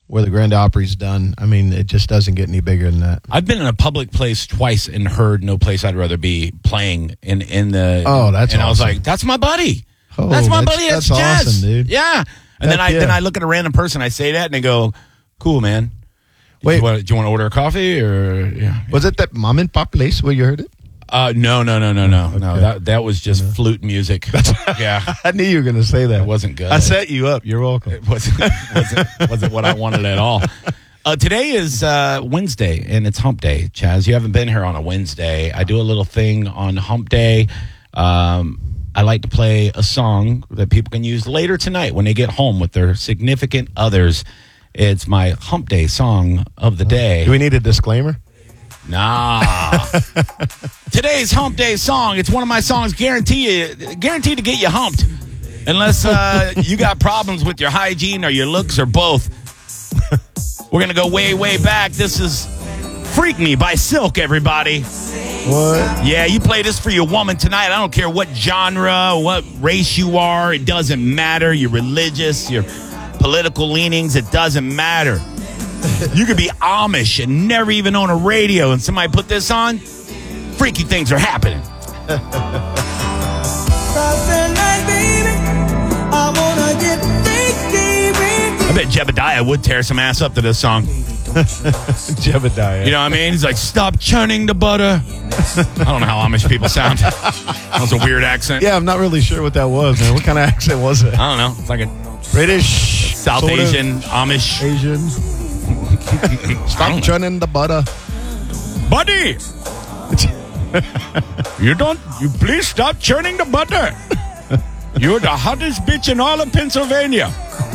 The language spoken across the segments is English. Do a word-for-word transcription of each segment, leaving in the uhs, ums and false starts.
where the Grand Opry's done. I mean, it just doesn't get any bigger than that. I've been in a public place twice and heard No Place I'd Rather Be playing in, in the... Oh, that's And awesome. I was like, that's my buddy. Oh, that's my that's- buddy. That's, that's Jazz. awesome, dude. Yeah. And Heck then I yeah. then I look at a random person, I say that, and they go, cool, man. Wait. Do you want, do you want to order a coffee? or yeah. Was it that mom and pop place where you heard it? Uh, no, no, no, no, no. No, Okay. that that was just flute music. Yeah. I knew you were going to say that. It wasn't good. I set you up. You're welcome. It wasn't, wasn't, wasn't what I wanted at all. Uh, today is uh, Wednesday, and it's Hump Day. Chaz, you haven't been here on a Wednesday. I do a little thing on Hump Day. Um, I like to play a song that people can use later tonight when they get home with their significant others. It's my Hump Day song of the day. Do we need a disclaimer? Nah. Today's Hump Day song. It's one of my songs guaranteed guaranteed to get you humped. Unless uh, you got problems with your hygiene or your looks or both. We're going to go way, way back. This is Freak Me by Silk, everybody. What? Yeah, you play this for your woman tonight. I don't care what genre, what race you are. It doesn't matter. Your religious, your political leanings. It doesn't matter. You could be Amish and never even own a radio, and somebody put this on, freaky things are happening. I bet Jebediah would tear some ass up to this song. Jebediah. You know what I mean? He's like, stop churning the butter. I don't know how Amish people sound. That was a weird accent. Yeah, I'm not really sure what that was, man. What kind of accent was it? I don't know. It's like a British, South sort of Asian, Amish. Asian. I Stop don't know. churning the butter. Buddy! You don't, you please stop churning the butter. You're the hottest bitch in all of Pennsylvania.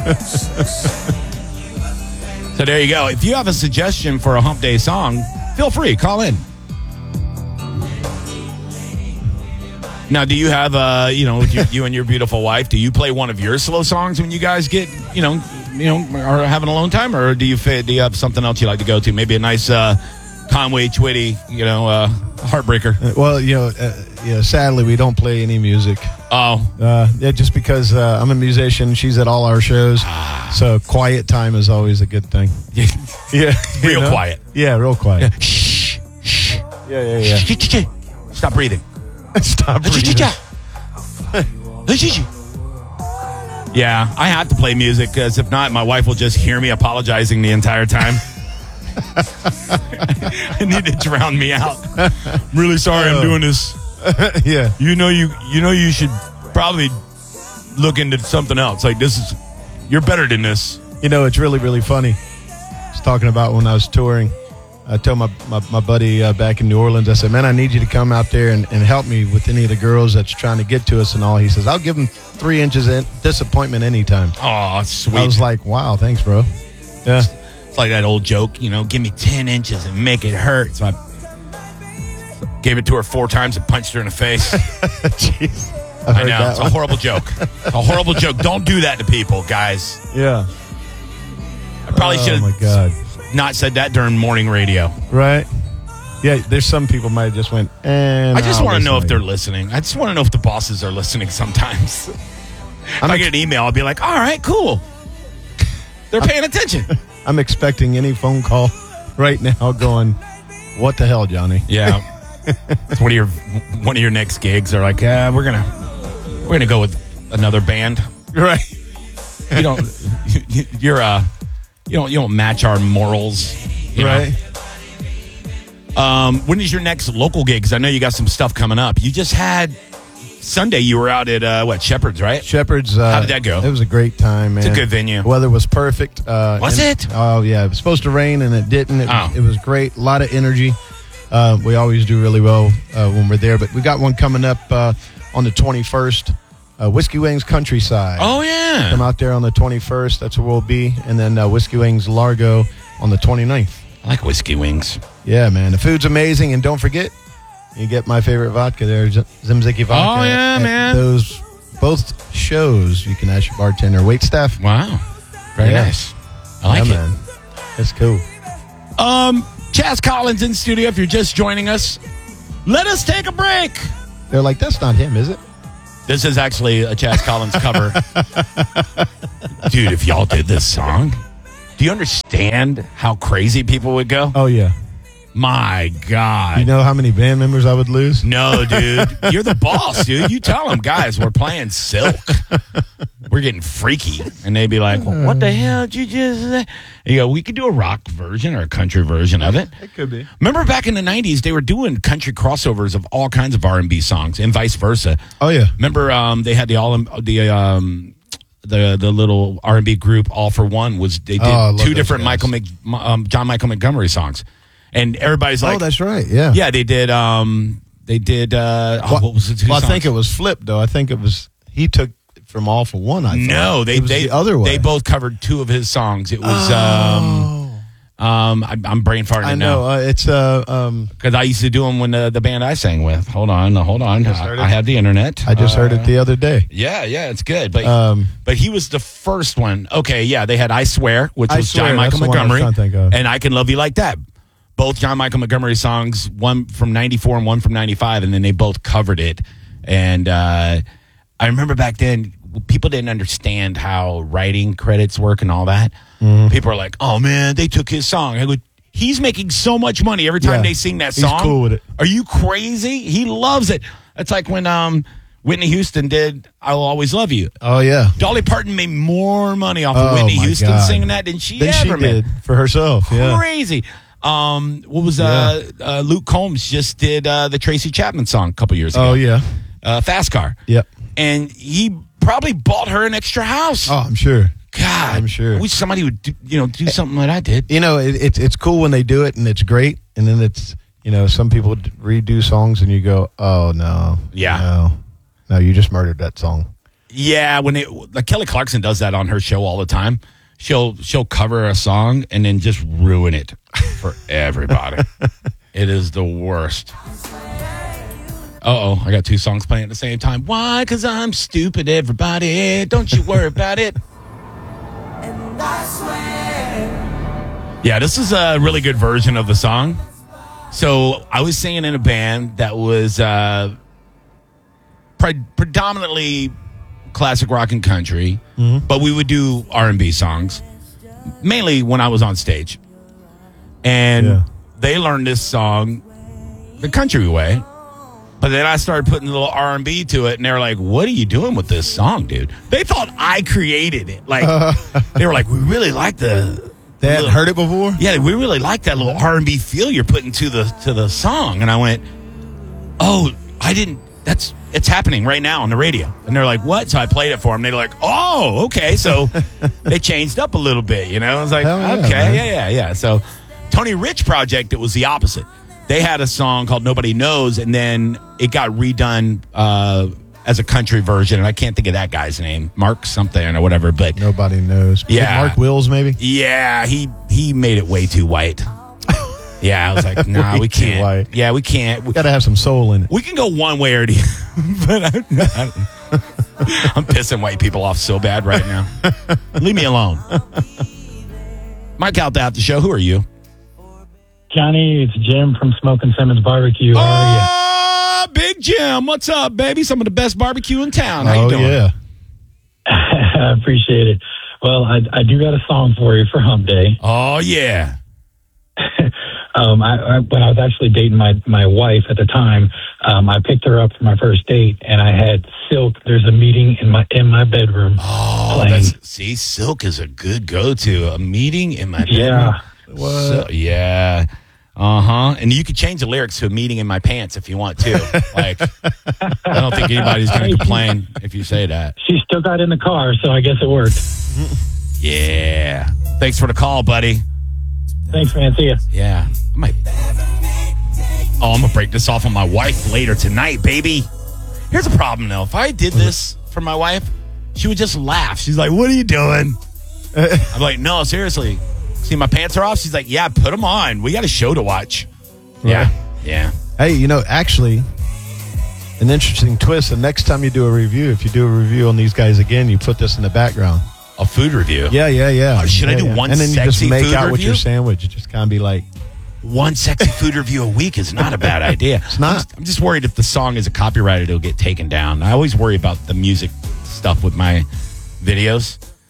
So there you go. If you have a suggestion for a Hump Day song, feel free, call in. Now, do you have, uh, you know, you, you and your beautiful wife, do you play one of your slow songs when you guys get, you know, you know, are having alone time, or do you fit, do you have something else you like to go to? Maybe a nice uh, Conway Twitty, you know, uh, heartbreaker. Well, you know, uh, yeah. Sadly, we don't play any music. Oh, Uh, yeah, just because uh, I'm a musician, she's at all our shows, so quiet time is always a good thing. yeah. Yeah, you Real know? quiet. Yeah, real quiet. Shh, shh. Yeah, yeah, yeah. Stop breathing. Stop breathing. Yeah, I have to play music because if not, my wife will just hear me apologizing the entire time. I need to drown me out. I'm really sorry I'm doing this. Yeah. You know you you know you should probably look into something else. Like this is you're better than this. You know, it's really, really funny. I was talking about when I was touring. I told my, my, my buddy uh, back in New Orleans, I said, man, I need you to come out there and, and help me with any of the girls that's trying to get to us and all. He says, I'll give them three inches in disappointment anytime. Oh, sweet. I was like, wow, thanks, bro. Yeah. It's like that old joke, you know, give me ten inches and make it hurt. So I gave it to her four times and punched her in the face. Jeez. I, I heard know. that It's a one. horrible joke. A horrible joke. Don't do that to people, guys. Yeah. I probably Oh, should my God. have not said that during morning radio. Right? Yeah, there's some people might have just went, eh, I just nah, want to know if listen they're to you. listening. I just want to know if the bosses are listening sometimes. If I get an email, I'll be like, all right, cool. They're paying attention. I'm expecting any phone call right now going, what the hell, Johnny? Yeah. It's one of your one of your next gigs. They're like, yeah, we're gonna we're gonna go with another band. Right. You don't you, you're uh you don't you don't match our morals. You Right. know? Um, when is your next local gig? Because I know you got some stuff coming up. You just had Sunday. You were out at uh, what Shepherd's, right? Shepherd's. Uh, How did that go? It was a great time, man. It's a good venue. The weather was perfect. Uh, Was and- it? Oh, yeah. It was supposed to rain, and it didn't. It, Oh. it was great. A lot of energy. Uh, we always do really well uh, when we're there. But we got one coming up uh, on the twenty-first. Uh, Whiskey Wings Countryside. Oh yeah. Come out there on the twenty-first. That's where we'll be. And then uh, Whiskey Wings Largo on the twenty-ninth. I like whiskey wings. Yeah, man. The food's amazing. And don't forget, you get my favorite vodka there, Z- Zimziki Vodka. Oh, yeah, At man. Those both shows, you can ask your bartender, wait staff. Wow. Very Yeah. nice. I like yeah, it. man. It's cool. Um, Chaz Collins in studio. If you're just joining us, let us take a break. They're like, that's not him, is it? This is actually a Chaz Collins cover. Dude, if y'all did this song, Do you understand how crazy people would go? Oh, yeah. My God. You know how many band members I would lose? No, dude. You're the boss, dude. You tell them, guys, we're playing Silk. We're getting freaky. And they'd be like, well, what the hell did you just say? You go, we could do a rock version or a country version of it. It could be. Remember back in the nineties, they were doing country crossovers of all kinds of R and B songs and vice versa. Oh, yeah. Remember um, they had the all the um, the the little R and B group All for One was they did Oh, two different Michael Mc, um, John Michael Montgomery songs. And everybody's like, oh, that's right. Yeah. Yeah, they did. Um, they did. Uh, oh, Well, what was the two well I songs? think it was flipped, though. I think it was, he took it from All for One, I thought. No, they it was they the other way. They both covered two of his songs. It was. Oh. Um, um, I, I'm brain farting I now know. Uh, it's, uh, um, because I used to do them when the, the band I sang with. Hold on, hold on. just heard I, it. I have the internet. I just Uh, heard it the other day. Yeah, yeah, it's good. But Um, but he was the first one. Okay, yeah, they had I Swear, which I was Swear, John Michael that's the one I was Montgomery, trying to think of. and I Can Love You Like That. Both John Michael Montgomery songs, one from ninety-four and one from ninety-five, and then they both covered it. And uh, I remember back then, people didn't understand how writing credits work and all that. Mm-hmm. People are like, oh, man, they took his song. I go, he's making so much money every time Yeah, they sing that he's song. cool with it. Are you crazy? He loves it. It's like when um, Whitney Houston did I'll Always Love You. Oh, yeah. Dolly Parton made more money off of Oh, Whitney my Houston God. singing that than she Then ever she made. did for herself. Yeah. Crazy. Um, what was uh, uh, Luke Combs just did uh, the Tracy Chapman song a couple years ago. Oh, yeah. uh, Fast Car. Yep. And he probably bought her an extra house. Oh, I'm sure. God, I'm sure. I wish somebody would do, you know do something like I did. You know, it, it's it's cool when they do it and it's great, and then it's, you know, some people d- redo songs and you go, oh no, Yeah. no, no, you just murdered that song. Yeah, when it like Kelly Clarkson does that on her show all the time. She'll she'll cover a song and then just ruin it for everybody. It is the worst. Uh oh, I got two songs playing at the same time. Why? Because I'm stupid, everybody. Don't you worry about it. Yeah, this is a really good version of the song. So I was singing in a band that was uh, pre- predominantly classic rock and country, mm-hmm. but we would do R and B songs, mainly when I was on stage. And Yeah. they learned this song the country way. But then I started putting a little R and B to it, and they were like, what are you doing with this song, dude? They thought I created it. Like, they were like, we really like the... They hadn't little- heard it before? Yeah, we really like that little R and B feel you're putting to the to the song. And I went, oh, I didn't... That's... It's happening right now on the radio. And they're like, what? So I played it for them. They're like, oh, okay. So they changed up a little bit, you know? I was like, Hell yeah, okay, man. yeah, yeah, yeah. So Tony Rich Project, it was the opposite. They had a song called Nobody Knows, and then it got redone uh, as a country version. And I can't think of that guy's name, Mark something or whatever. But Nobody knows. Was it Yeah. Mark Wills, maybe? yeah, he he made it way too white. Yeah, I was like, nah, Way we too can't. white. Yeah, we can't. We, Got to have some soul in it. we can go one way or the other. But I'm, not, I'm pissing white people off so bad right now. Leave me alone. Mike out the after show. Who are you? Johnny, it's Jim from Smoking Simmons Barbecue. How are Oh, Big Jim. What's up, baby? Some of the best barbecue in town. How oh, you doing? yeah. you? I appreciate it. Well, I, I do got a song for you for Hump Day. Oh, yeah. Um, I, I, when I was actually dating my, my wife at the time, um, I picked her up for my first date, and I had Silk. There's a meeting in my in my bedroom. Oh, playing. that's, see, Silk is a good go-to. A meeting in my bedroom. Yeah. What? So, yeah. Uh-huh. And you could change the lyrics to a meeting in my pants if you want to. Like, I don't think anybody's going to complain if you say that. She still got in the car, so I guess it worked. Yeah. Thanks for the call, buddy. Thanks, man. See ya. Yeah. I might... Oh, I'm going to break this off on my wife later tonight, baby. Here's the problem, though. If I did this for my wife, she would just laugh. She's like, what are you doing? I'm like, no, seriously. See, my pants are off? She's like, yeah, put them on. We got a show to watch. Yeah. Right. Yeah. Hey, you know, actually, an interesting twist. The next time you do a review, if you do a review on these guys again, you put this in the background. A food review. Yeah, yeah, yeah. Oh, should I Yeah, do yeah. one And then you just sexy make food out with review? your sandwich. You just kind of be like, One sexy food review a week is not a bad idea. It's not. I'm just, I'm just worried if the song is a copyrighted, it'll get taken down. I always worry about the music stuff with my videos.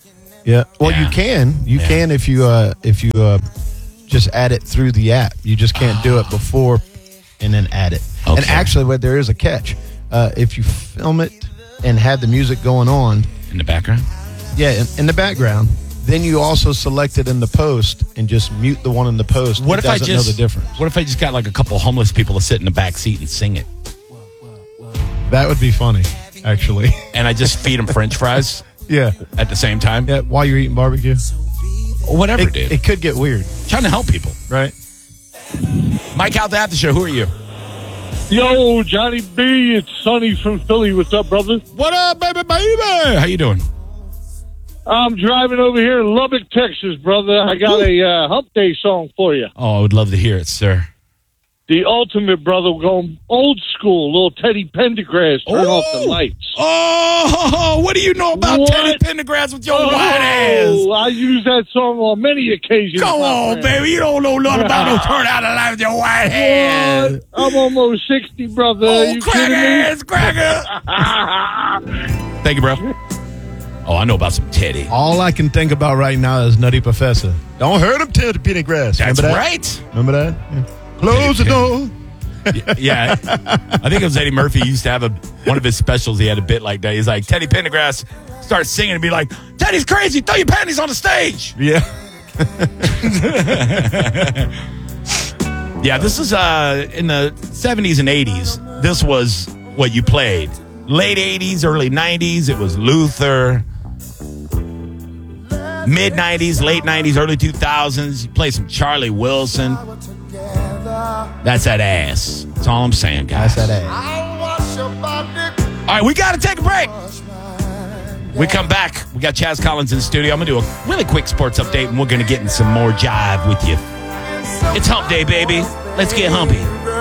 Yeah. Well, Yeah. you can. You Yeah. can if you uh, if you uh, just add it through the app. You just can't oh. do it before and then add it. Okay. And actually, well, there is a catch. Uh, if you film it and have the music going on in the background, yeah, in, in the background, then you also select it in the post and just mute the one in the post. What it if I doesn't just know the difference? What if I just got like a couple homeless people to sit in the back seat and sing it? That would be funny, actually. And I just feed them French fries. Yeah. At the same time? Yeah, while you're eating barbecue? Or whatever, it, dude. It could get weird. Trying to help people. Right. Mike out the after show. Who are you? Yo, Johnny B. It's Sonny from Philly. What's up, brother? What up, baby, baby? How you doing? I'm driving over here in Lubbock, Texas, brother. I got a uh, Hump Day song for you. Oh, I would love to hear it, sir. The ultimate, brother, going old school. Little Teddy Pendergrass. Turn oh. off the lights. Oh, what do you know about what? Teddy Pendergrass with your oh, white ass? I use that song on many occasions. Come on, friend. Baby. You don't know nothing about no turn out the light with your white ass. I'm almost sixty, brother. Oh, you cracker ass, cracker. Thank you, bro. Oh, I know about some Teddy. All I can think about right now is Nutty Professor. Don't hurt him, Teddy Pendergrass. That's Remember that? right. Remember that? Yeah. Close the door. Yeah, I think it was Eddie Murphy used to have a one of his specials. He had a bit like that. He's like, Teddy Pendergrass starts singing and be like, Teddy's crazy. Throw your panties on the stage. Yeah. Yeah, this is uh, in the seventies and eighties. This was what you played. Late eighties, early nineties, it was Luther. Mid nineties, late nineties, early two thousands, you play some Charlie Wilson. That's that ass. That's all I'm saying, guys. That's that ass. All right, we got to take a break. We come back. We got Chaz Collins in the studio. I'm going to do a really quick sports update, and we're going to get in some more jive with you. It's Hump Day, baby. Let's get humpy.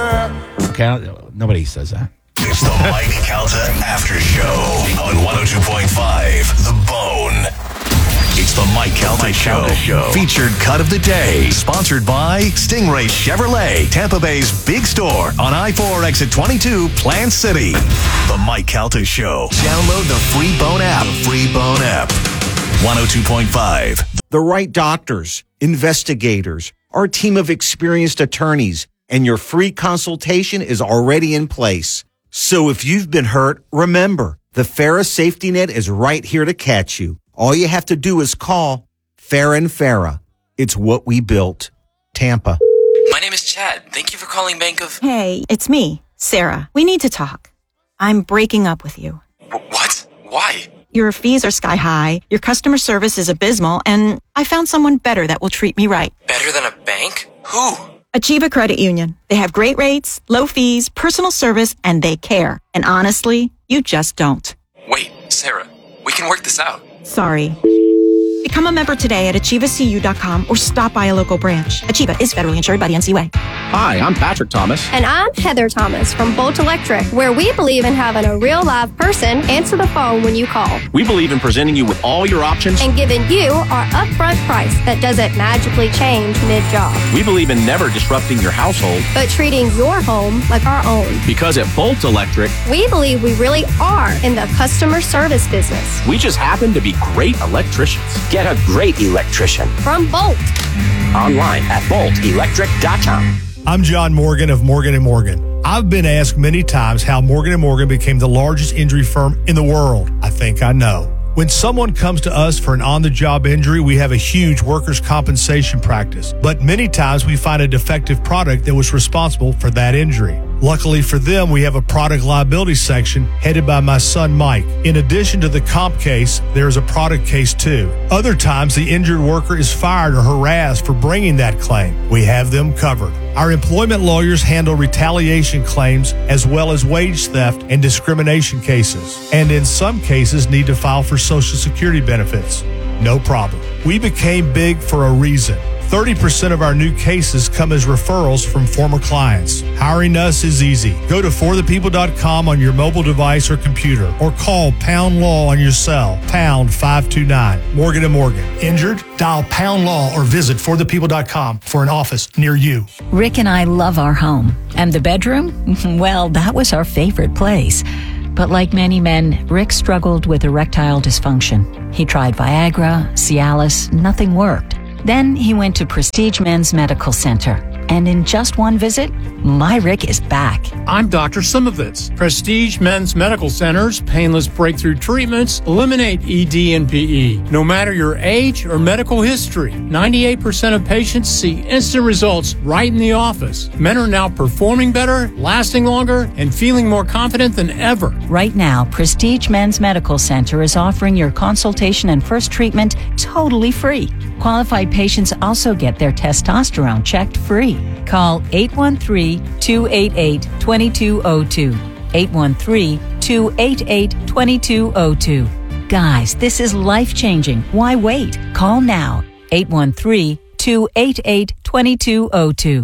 Okay, nobody says that. It's the Mike Calta After Show on one oh two point five The Bone. It's the Mike Calta, Mike Show. Calta Show. Featured cut of the day. Sponsored by Stingray Chevrolet, Tampa Bay's big store on I four exit twenty-two, Plant City. The Mike Calta Show. Download the free Bone app. The free Bone app. one oh two point five. The right doctors, investigators, our team of experienced attorneys, and your free consultation is already in place. So if you've been hurt, remember, the Farah Safety Net is right here to catch you. All you have to do is call Farah and Farah. It's what we built. Tampa. My name is Chad. Thank you for calling Bank of... Hey, it's me, Sarah. We need to talk. I'm breaking up with you. W- what? Why? Your fees are sky high, your customer service is abysmal, and I found someone better that will treat me right. Better than a bank? Who? Achieva Credit Union. They have great rates, low fees, personal service, and they care. And honestly, you just don't. Wait, Sarah, we can work this out. Sorry. Become a member today at achieva c u dot com or stop by a local branch. Achieva is federally insured by the N C U A. Hi, I'm Patrick Thomas. And I'm Heather Thomas from Bolt Electric, where we believe in having a real live person answer the phone when you call. We believe in presenting you with all your options and giving you our upfront price that doesn't magically change mid-job. We believe in never disrupting your household, but treating your home like our own. Because at Bolt Electric, we believe we really are in the customer service business. We just happen to be great electricians. Get a great electrician from Bolt. Online at bolt electric dot com. I'm John Morgan of Morgan and Morgan. I've been asked many times how Morgan and Morgan became the largest injury firm in the world. I think I know. When someone comes to us for an on-the-job injury, we have a huge workers' compensation practice. But many times we find a defective product that was responsible for that injury. Luckily for them, we have a product liability section headed by my son, Mike. In addition to the comp case, there is a product case too. Other times, the injured worker is fired or harassed for bringing that claim. We have them covered. Our employment lawyers handle retaliation claims as well as wage theft and discrimination cases. And in some cases, need to file for Social Security benefits. No problem. We became big for a reason. thirty percent of our new cases come as referrals from former clients. Hiring us is easy. Go to for the people dot com on your mobile device or computer, or call Pound Law on your cell, pound five two nine. Morgan and Morgan. Injured? Dial Pound Law or visit for the people dot com for an office near you. Rick and I love our home. And the bedroom? Well, that was our favorite place. But like many men, Rick struggled with erectile dysfunction. He tried Viagra, Cialis, nothing worked. Then he went to Prestige Men's Medical Center. And in just one visit, my Rick is back. I'm Doctor Simovitz. Prestige Men's Medical Center's painless breakthrough treatments eliminate E D and P E. No matter your age or medical history, ninety-eight percent of patients see instant results right in the office. Men are now performing better, lasting longer, and feeling more confident than ever. Right now, Prestige Men's Medical Center is offering your consultation and first treatment totally free. Qualified patients also get their testosterone checked free. Call eight one three, two eight eight, two two zero two. eight one three, two eight eight, two two zero two. Guys, this is life-changing. Why wait? Call now. eight one three, two eight eight, two two zero two.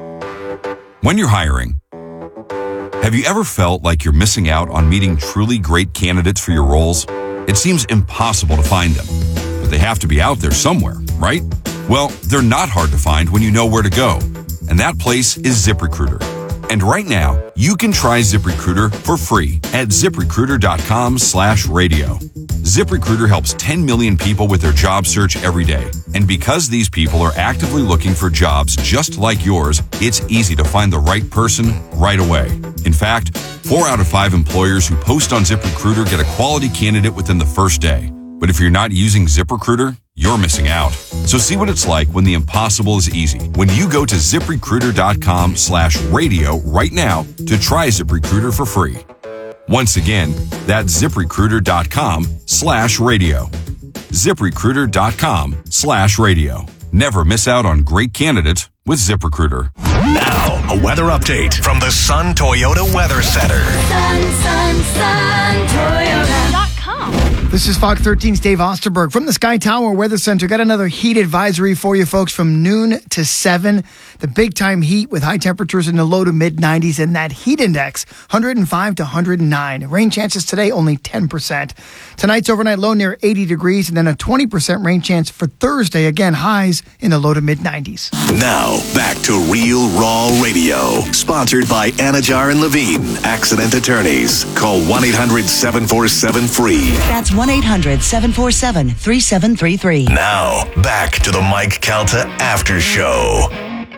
When you're hiring, have you ever felt like you're missing out on meeting truly great candidates for your roles? It seems impossible to find them, but they have to be out there somewhere, right? Well, they're not hard to find when you know where to go, and that place is ZipRecruiter. And right now, you can try ZipRecruiter for free at ZipRecruiter.com slash radio. ZipRecruiter helps ten million people with their job search every day. And because these people are actively looking for jobs just like yours, it's easy to find the right person right away. In fact, four out of five employers who post on ZipRecruiter get a quality candidate within the first day. But if you're not using ZipRecruiter, you're missing out. So see what it's like when the impossible is easy. When you go to ZipRecruiter.com slash radio right now to try ZipRecruiter for free. Once again, that's ZipRecruiter.com slash radio. ZipRecruiter.com slash radio. Never miss out on great candidates with ZipRecruiter. Now, a weather update from the Sun Toyota Weather Center. Sun, sun, sun, Toyota dot com. This is Fox thirteen's Dave Osterberg from the Sky Tower Weather Center. Got another heat advisory for you folks from noon to seven. The big time heat with high temperatures in the low to mid nineties and that heat index one hundred five to one hundred nine. Rain chances today only ten percent. Tonight's overnight low near eighty degrees and then a twenty percent rain chance for Thursday. Again, highs in the low to mid nineties. Now, back to Real Raw Radio. Sponsored by Anajar and Levine, accident attorneys. Call one eight hundred seven four seven free. That's one eight hundred seven four seven three seven three three. Now, back to the Mike Calta After Show.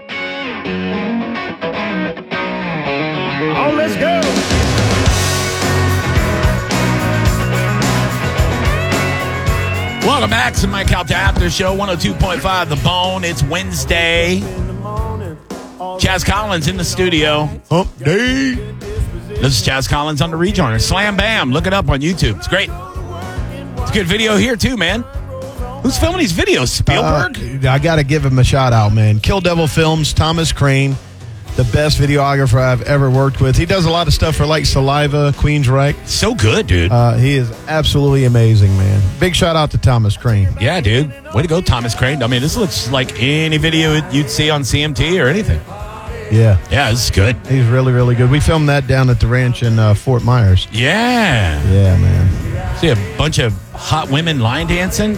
Oh, let's go. Welcome back to the Mike Calta After Show, one oh two point five The Bone. It's Wednesday. Chaz Collins in the studio. Hump day. This is Chaz Collins on the Rejoiner. Slam Bam. Look it up on YouTube. It's great. It's a good video here, too, man. Who's filming these videos? Spielberg? Uh, I got to give him a shout out, man. Kill Devil Films, Thomas Crane, the best videographer I've ever worked with. He does a lot of stuff for like Saliva, Queensryche. So good, dude. Uh, he is absolutely amazing, man. Big shout out to Thomas Crane. Yeah, dude. Way to go, Thomas Crane. I mean, this looks like any video you'd see on C M T or anything. Yeah. Yeah, this is good. He's really, really good. We filmed that down at the ranch in uh, Fort Myers. Yeah. Yeah, man. See a bunch of hot women line dancing?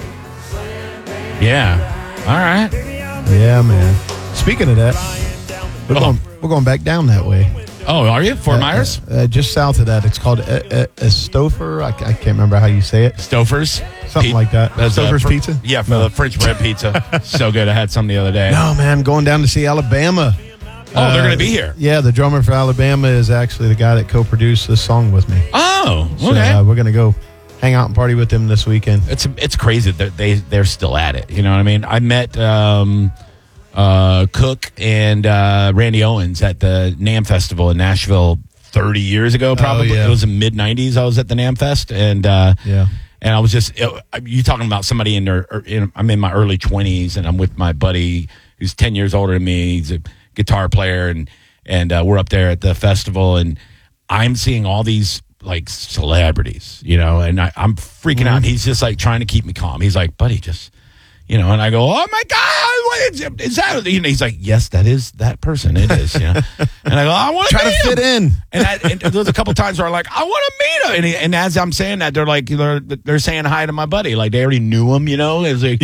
Yeah. All right. Yeah, man. Speaking of that, we're, oh. going, we're going back down that way. Oh, are you? Fort uh, Myers? Uh, uh, just south of that. It's called a, a, a Stouffer. I, I can't remember how you say it. Stouffer's? Something Pe- like that. Stouffer's uh, Pizza? Yeah, for no. the French bread pizza. So good. I had some the other day. No, man. Going down to see Alabama. Oh, uh, they're going to be here. Yeah, the drummer for Alabama is actually the guy that co-produced this song with me. Oh, okay. So, uh, we're going to go hang out and party with them this weekend. It's it's crazy that they they're still at it. You know what I mean? I met um, uh, Cook and uh, Randy Owens at the NAMM Festival in Nashville thirty years ago. Probably oh, yeah. It was in mid nineties. I was at the NAMM Fest, and uh, yeah, and I was just it, you talking about somebody in their. In, I'm in my early twenties, and I'm with my buddy who's ten years older than me. He's a guitar player, and and uh, we're up there at the festival, and I'm seeing all these like celebrities, you know, and I, I'm freaking mm-hmm. out. He's just like trying to keep me calm. He's like, buddy, just, you know, and I go, oh my God, what is, is that? You know, he's like, yes, that is that person. It is, you know. And I go, I want to try to him. fit in. And, I, and there was a couple times where I'm like, I want to meet him. And, he, and as I'm saying that, they're like, they're, they're saying hi to my buddy. Like they already knew him, you know. It's like, yeah.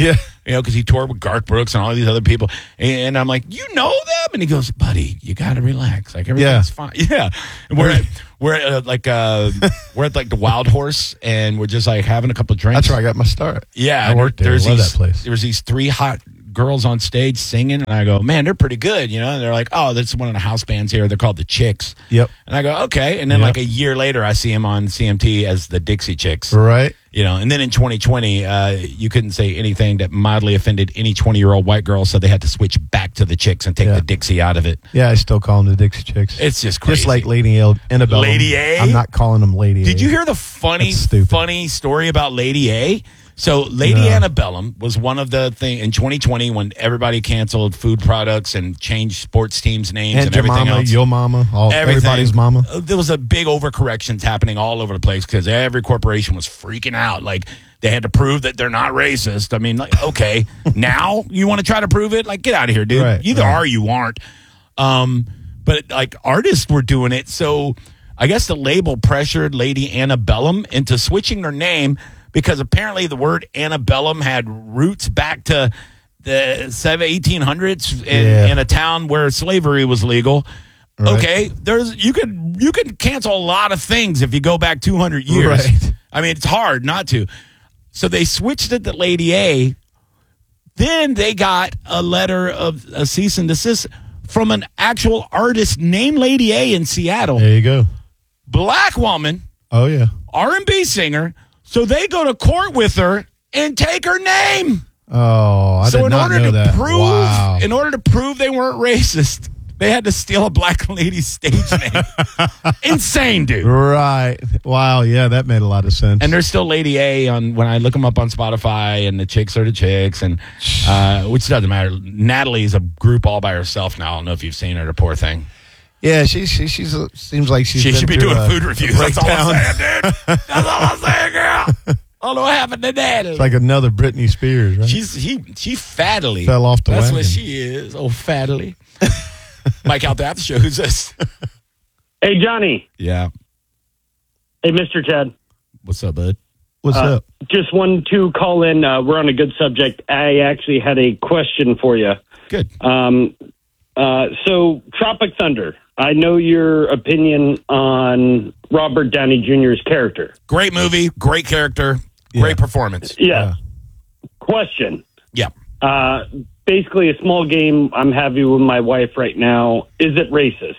you know, because he toured with Garth Brooks and all these other people. And I'm like, you know them? And he goes, buddy, you got to relax. Like, everything's Yeah. fine. Yeah. And we're at, we're at, uh, like, uh, we're at like the Wild Horse, and we're just like having a couple of drinks. That's where I got my start. Yeah. I worked there. I There's love these, that place. There was these three hot girls on stage singing, and I go, man, they're pretty good, you know? And they're like, oh, that's one of the house bands here. They're called the Chicks. Yep. And I go, okay. And then Yep. like a year later, I see him on C M T as the Dixie Chicks. Right. You know, and then in twenty twenty, uh, you couldn't say anything that mildly offended any twenty-year-old white girl, so they had to switch back to the Chicks and take Yeah. the Dixie out of it. Yeah, I still call them the Dixie Chicks. It's just crazy. Just like Lady A, Annabelle. Lady A? I'm not calling them Lady A. Did you hear the funny, funny story about Lady A? So Lady No. Antebellum was one of the thing in twenty twenty when everybody canceled food products and changed sports teams' names Aunt and your everything mama, else. your mama, all, Everything. everybody's mama. Uh, There was a big overcorrections happening all over the place because every corporation was freaking out. Like, they had to prove that they're not racist. I mean, like, okay, now you want to try to prove it? Like, get out of here, dude. Right, Either right. are or you aren't. Um, but like artists were doing it, so I guess the label pressured Lady Antebellum into switching their name because apparently the word antebellum had roots back to the seven eighteen hundreds in, Yeah. in a town where slavery was legal. Right. Okay, there's you could you could cancel a lot of things if you go back two hundred years. Right. I mean, it's hard not to. So they switched it to Lady A. Then they got a letter of a cease and desist from an actual artist named Lady A in Seattle. There you go. Black woman, Oh, yeah. R and B singer. So they go to court with her and take her name. Oh, I so did in not order know to that. prove, Wow. in order to prove they weren't racist, they had to steal a black lady's stage name. Insane, dude. Right. Wow. Yeah, that made a lot of sense. And there's still Lady A on when I look them up on Spotify, and the Chicks are the Chicks, and uh, which doesn't matter. Natalie's a group all by herself now. I don't know if you've seen her, the poor thing. Yeah, she, she she's a, seems like she's She been should be through doing a- food a reviews. That's all I'm breakdown. saying, dude. That's all I'm saying, girl. I don't know what happened to Natalie. It's like another Britney Spears, right? She's he she fattily Fell off the That's wagon. what she is. Oh, fattily. Mike out the after show. Who's this? Hey, Johnny. Yeah. Hey, Mister Chad. What's up, bud? What's Uh, up? Just wanted to call in. Uh, we're on a good subject. I actually had a question for you. Good. Um, uh, so, Tropic Thunder. I know your opinion on Robert Downey Junior's character. Great movie, great character, great performance. Yeah. Question. Yeah. Uh, basically, a small game I'm having with my wife right now. Is it racist?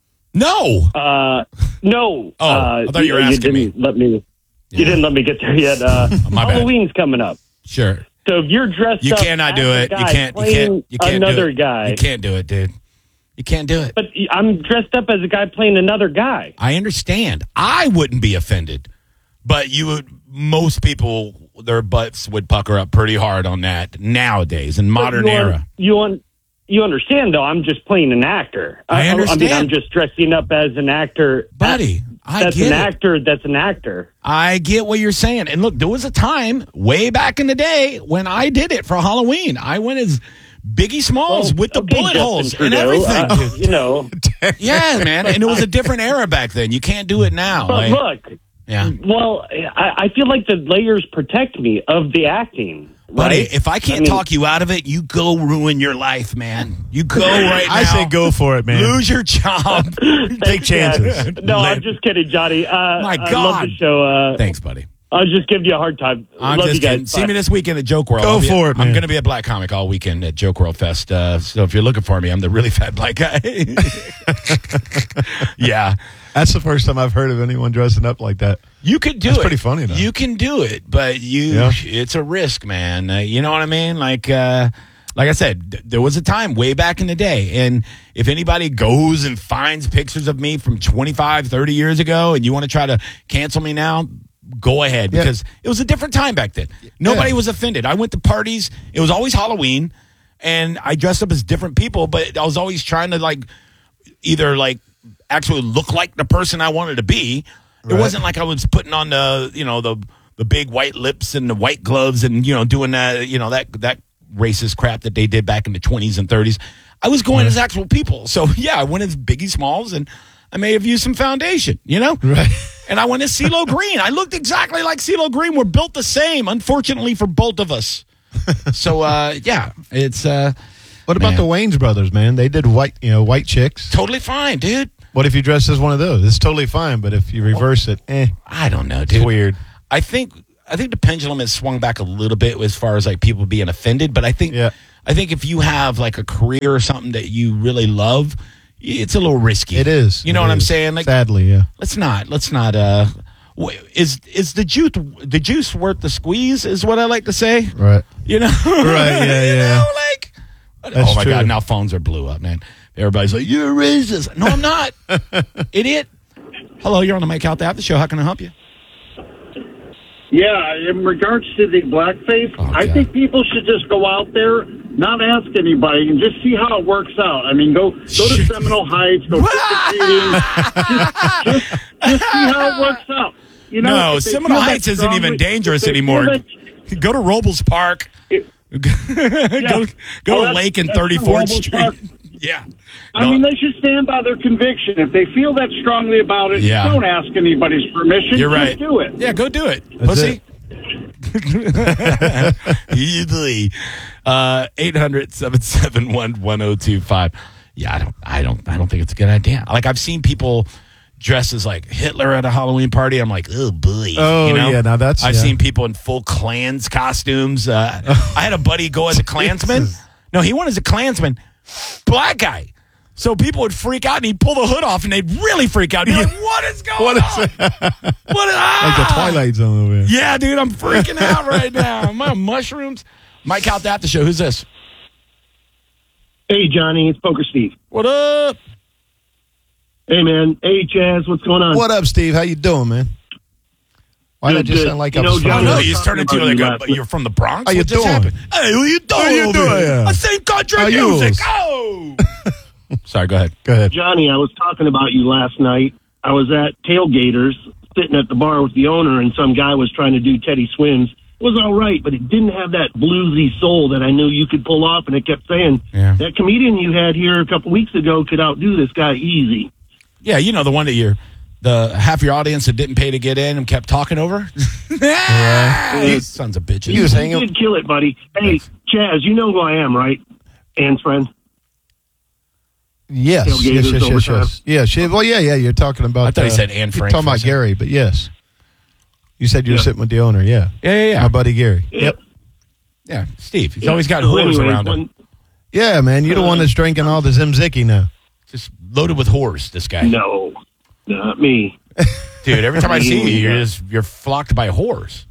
No. Uh, no. Oh, uh, I thought you were asking didn't Let me. You didn't let me get there yet. Uh, My bad. Halloween's coming up. Sure. So if you're dressed You up cannot as do a it. You guy can't. You playing can't. You can't another do it. guy. You can't do it, dude. You can't do it. But I'm dressed up as a guy playing another guy. I understand. I wouldn't be offended, but you would. Most people, their butts would pucker up pretty hard on that nowadays in modern But you era. un- you un- you understand though? I'm just playing an actor. I I mean, understand. I'm just dressing up as an actor, buddy. I that's get an it. actor. That's an actor. I get what you're saying. And look, there was a time way back in the day when I did it for Halloween. I went as Biggie Smalls with the okay, bullet Justin holes Trudeau, and everything. uh, dude. you know. Yeah, man. And it was a different era back then. You can't do it now. But Like, look, yeah. well, I, I feel like the layers protect me of the acting. Buddy, right? if I can't I mean- talk you out of it, you go ruin your life, man. You go right now. I say go for it, man. Lose your job. Take Thanks, chances. Dad. No, I'm just kidding, Johnny. Uh, My I love God. the show. Uh, Thanks, buddy. I was just giving you a hard time. I'm love just you guys. kidding. See Bye. me this weekend at Joke World. Go I'll be- for it, I'm man. going to be a black comic all weekend at Joke World Fest. Uh, so if you're looking for me, I'm the really fat black guy. Yeah. That's the first time I've heard of anyone dressing up like that. You could do That's it. pretty funny, though. You can do it, but you Yeah. it's a risk, man. Uh, you know what I mean? Like uh like I said, th- there was a time way back in the day, and if anybody goes and finds pictures of me from twenty-five, thirty years ago and you want to try to cancel me now, go ahead, Yeah. because it was a different time back then. Nobody Yeah. was offended. I went to parties. It was always Halloween, and I dressed up as different people, but I was always trying to like either like actually look like the person I wanted to be. It Right. wasn't like I was putting on the, you know, the the big white lips and the white gloves and, you know, doing that, you know, that that racist crap that they did back in the twenties and thirties. I was going as actual people. So, yeah, I went as Biggie Smalls, and I may have used some foundation, you know? Right. And I went as CeeLo Green. I looked exactly like CeeLo Green. We're built the same, unfortunately for both of us. so uh, yeah, it's. Uh, what about man. the Wayans brothers, man? They did white, you know, white chicks. Totally fine, dude. What if you dress as one of those? It's totally fine, but if you reverse it, eh. I don't know, dude. It's weird. I think I think the pendulum has swung back a little bit as far as like people being offended, but I think yeah. I think if you have like a career or something that you really love, it's a little risky. It is. You know it what is. I'm saying? Like, sadly, yeah. Let's not. Let's not. Uh, is is the juice the juice worth the squeeze? Is what I like to say. Right. You know. Right. Yeah. you Yeah. know, like. That's oh my true. God! Now phones are blew up, man. Everybody's like, "You're racist." No, I'm not. Idiot. Hello, you're on the Mike Out the After Show. How can I help you? Yeah, in regards to the blackface, Oh, I think people should just go out there, not ask anybody, and just see how it works out. I mean, go go to Seminole Heights, go trick-or-treating, just, just, just see how it works out. You know, no, if they Seminole feel that Heights isn't even strongly- dangerous if they anymore. feel that- Go to Robles Park. go Yeah. go Oh, to that's- Lake and that's thirty-fourth Robles Street. Park. Yeah. I No. mean, they should stand by their conviction. If they feel that strongly about it, Yeah. don't ask anybody's permission. You're Just right. do it. Yeah, go do it. That's Pussy. Easily. Uh, eight hundred, seven seven one, one oh two five. Yeah, I don't I don't I don't think it's a good idea. Like I've seen people dressed as like Hitler at a Halloween party. I'm like, oh boy. Oh, you know? yeah, now that's- I've yeah. seen people in full Klans costumes. Uh, I had a buddy go as a Klansman. No, he went as a Klansman. Black guy. So people would freak out and he'd pull the hood off and they'd really freak out. You're like, what is going What is on? it? What is, ah! Like the Twilight Zone over here. Yeah, dude, I'm freaking out right now. Am I on mushrooms? Mike Out the After Show. Who's this? Hey, Johnny, it's Poker Steve. What up? Hey, man. Hey, Chaz, what's going on? What up, Steve? How you doing, man? Why did I Good, just good. sound like You I know, was John, from- No, I was you just turned into talking like about a, you last you're from the Bronx? How you what just doing? happened? Hey, what you doing How you over doing? here? Yeah. I sing country How you music. was? Oh! Sorry, go ahead. Go ahead. Johnny, I was talking about you last night. I was at Tailgaters, sitting at the bar with the owner, and some guy was trying to do Teddy Swims. It was all right, but it didn't have that bluesy soul that I knew you could pull off, and it kept saying, Yeah. that comedian you had here a couple weeks ago could outdo this guy easy. Yeah, you know, the one that you're, the half your audience that didn't pay to get in and kept talking over? Yeah. These sons of bitches. You was You hanging. did kill it, buddy. Hey, Chaz, you know who I am, right? Ann's friend. Yes, Tailgaters yes, yes, yes, overtime. yes. Yeah, she, well, yeah, yeah. You're talking about. I thought he uh, said Anne you're Frank talking for a about second. Gary, but yes, you said you were Yeah. sitting with the owner. Yeah, Yeah, yeah, yeah. my buddy Gary. Yep. Yeah, Steve. He's Yeah, always got so whores anyways, around him. when- Yeah, man, you're the one that's drinking all the Zimziki now. Just loaded with whores, this guy. No, not me. Dude, every time I see you, you're Yeah. just you're flocked by whores.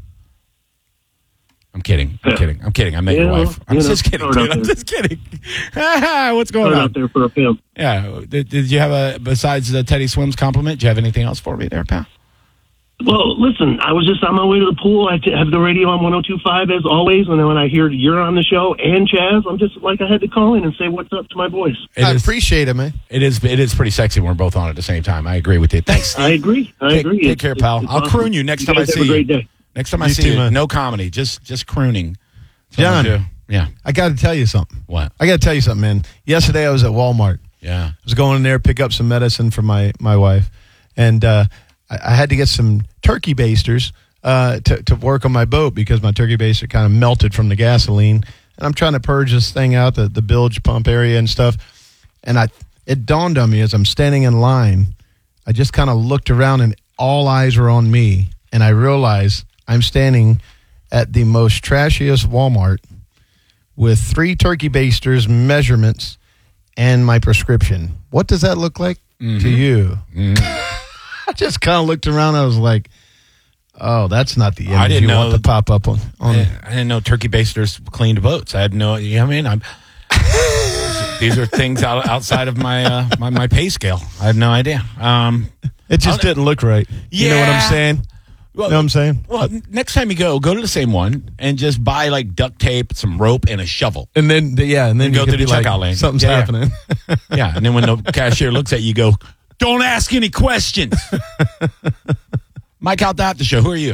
I'm kidding. I'm Yeah. kidding. I'm kidding. I met your Yeah, wife. I'm you know, just kidding, throw it dude. out I'm there. just kidding. What's going Put it on? out there for a pimp. Yeah. Did, did you have a besides the Teddy Swims compliment? Do you have anything else for me there, pal? Well, listen, I was just on my way to the pool. I t- have the radio on one oh two point five as always, and then when I hear you're on the show and Chaz, I'm just like I had to call in and say what's up to my boys. It I is- appreciate it, man. It is. It is pretty sexy when we're both on at the same time. I agree with you. Thanks. Steve. I agree. I Take, agree. take It's- care, it's- pal. it's I'll awesome. croon you next You time I guys see have a great you. day. Next time I You see too, you, man. no comedy, just just crooning. That's all I John. do. Yeah. I got to tell you something. What? I got to tell you something, man. Yesterday I was at Walmart. Yeah. I was going in there to pick up some medicine for my my wife, and uh, I, I had to get some turkey basters uh, to to work on my boat because my turkey baster kind of melted from the gasoline, and I'm trying to purge this thing out, the the bilge pump area and stuff. And I it dawned on me as I'm standing in line, I just kind of looked around and all eyes were on me, and I realized I'm standing at the most trashiest Walmart with three turkey basters, measurements, and my prescription. What does that look like Mm-hmm. to you? I just kind of looked around. And I was like, "Oh, that's not the image I didn't you know want to pop up on." on I, I didn't know turkey basters cleaned boats. I had no. You know what I mean? I'm. These are things out, outside of my, uh, my my pay scale. I had no idea. Um, it just didn't look right. You know what I'm Yeah. saying? Well, you know what I'm saying? Well, n- next time you go, go to the same one and just buy like duct tape, some rope, and a shovel. And then, yeah, and then And you go could through the be like, checkout lane. Something's Yeah, yeah. happening. Yeah, and then when the cashier looks at you, you go, "Don't ask any questions." Mike Out the After Show. Who are you?